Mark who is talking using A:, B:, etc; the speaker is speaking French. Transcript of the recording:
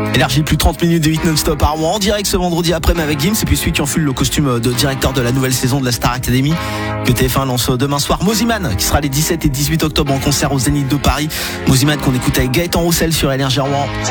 A: Énergie, plus 30 minutes de 8 non-stop à Rouen en direct ce vendredi après-midi avec Gims, et puis celui qui enfile le costume de directeur de la nouvelle saison de la Star Academy que TF1 lance demain soir, Moziman, qui sera les 17 et 18 octobre en concert au Zénith de Paris. Moziman qu'on écoute avec Gaëtan Roussel sur Énergie Rouen.